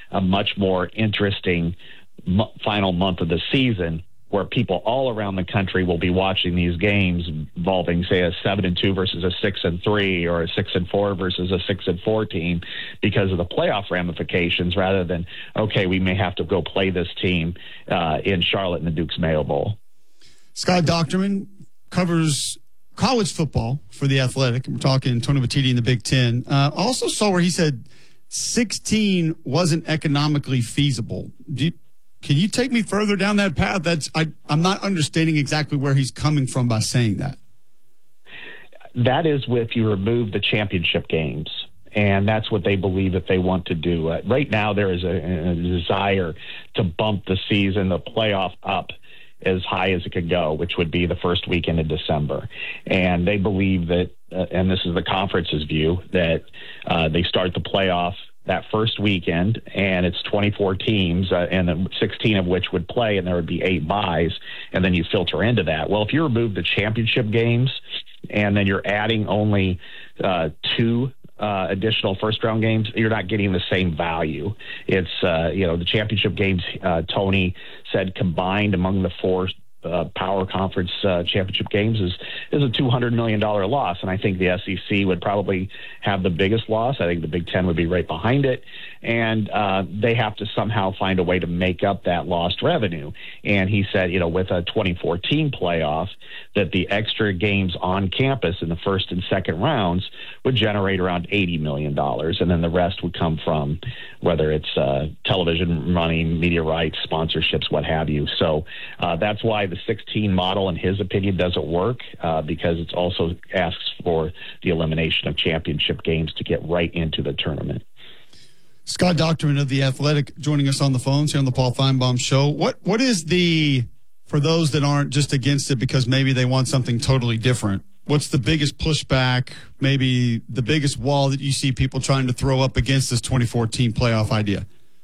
a much more interesting final month of the season, where people all around the country will be watching these games involving, say, a 7-2 versus a 6-3, or a 6-4 versus a 6-4 team, because of the playoff ramifications, rather than, okay, we may have to go play this team in Charlotte in the Duke's Mayo Bowl. Scott Docterman covers college football for The Athletic, and we're talking Tony Petitti in the Big Ten. I also saw where he said 16 wasn't economically feasible. Can you take me further down that path? I'm not understanding exactly where he's coming from by saying that. That is if you remove the championship games, and that's what they believe that they want to do. Right now, there is a desire to bump the season, the playoff, up as high as it could go, which would be the first weekend in December. And they believe that, and this is the conference's view, that they start the playoff that first weekend, and it's 24 teams, and 16 of which would play, and there would be 8 byes, and then you filter into that. Well, if you remove the championship games, and then you're adding only 2 additional first-round games, you're not getting the same value. It's, the championship games, Tony said, combined among the 4 power conference championship games is a $200 million loss, and I think the SEC would probably have the biggest loss. I think the Big Ten would be right behind it, and they have to somehow find a way to make up that lost revenue. And he said, with a 2014 playoff, that the extra games on campus in the first and second rounds would generate around $80 million, and then the rest would come from whether it's television money, media rights, sponsorships, what have you. So that's why the 16 model, in his opinion, doesn't work, because it also asks for the elimination of championship games to get right into the tournament. Scott Docterman of The Athletic joining us on the phones here on the Paul Feinbaum Show. What is for those that aren't just against it because maybe they want something totally different, what's the biggest pushback, maybe the biggest wall that you see people trying to throw up against this 2014 playoff idea?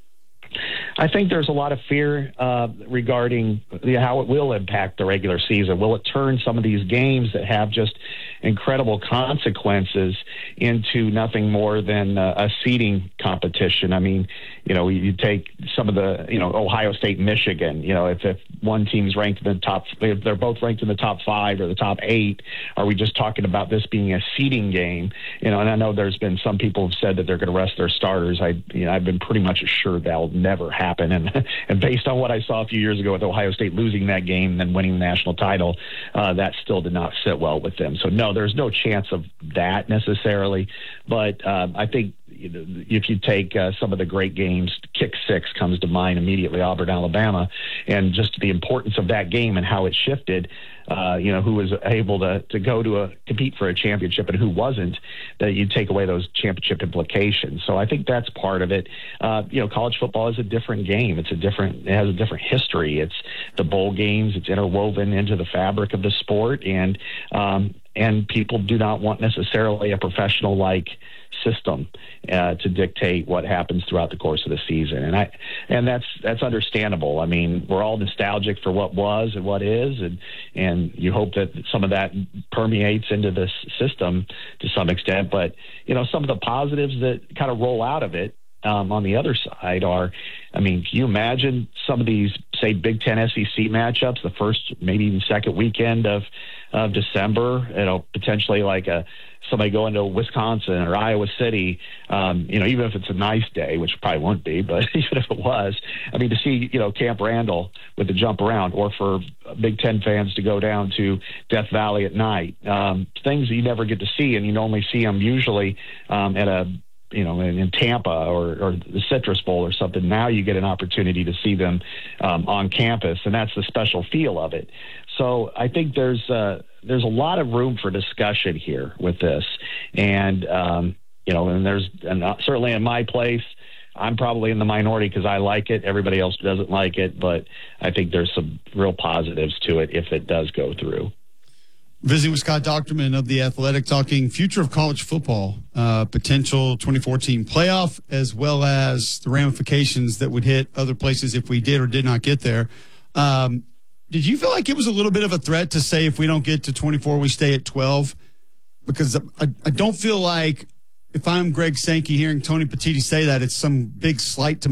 I think there's a lot of fear regarding how it will impact the regular season. Will it turn some of these games that have just incredible consequences into nothing more than a seeding competition? I mean, you take some of the, Ohio State, Michigan, if one team's ranked in the top, if they're both ranked in the top 5 or the top 8, are we just talking about this being a seeding game? And I know there's been some people who've said that they're going to rest their starters. I've been pretty much assured that'll never happen. And based on what I saw a few years ago with Ohio State losing that game and then winning the national title, that still did not sit well with them. So no, there's no chance of that necessarily. But I think if you take some of the great games, Kick 6 comes to mind immediately, Auburn, Alabama, and just the importance of that game and how it shifted, who was able to go to compete for a championship and who wasn't, that you take away those championship implications. So I think that's part of it. College football is a different game. It has a different history. It's the bowl games. It's interwoven into the fabric of the sport, and people do not want necessarily a professional-like system to dictate what happens throughout the course of the season, and that's understandable. I mean, we're all nostalgic for what was and what is, and you hope that some of that permeates into this system to some extent. But some of the positives that kind of roll out of it on the other side are, can you imagine some of these, say, Big Ten SEC matchups, the first, maybe even second weekend of December, potentially like somebody going to Wisconsin or Iowa City, even if it's a nice day, which probably won't be, but even if it was, to see, Camp Randall with the jump around, or for Big Ten fans to go down to Death Valley at night, things that you never get to see, and you only see them usually at a, in Tampa or the Citrus Bowl or something. Now you get an opportunity to see them on campus, and that's the special feel of it. So I think there's a lot of room for discussion here with this, and certainly in my place, I'm probably in the minority because I like it. Everybody else doesn't like it, but I think there's some real positives to it if it does go through. Visiting with Scott Docterman of The Athletic, talking future of college football, potential 2014 playoff, as well as the ramifications that would hit other places if we did or did not get there. Did you feel like it was a little bit of a threat to say if we don't get to 24, we stay at 12? Because I don't feel like if I'm Greg Sankey hearing Tony Petitti say that, it's some big slight to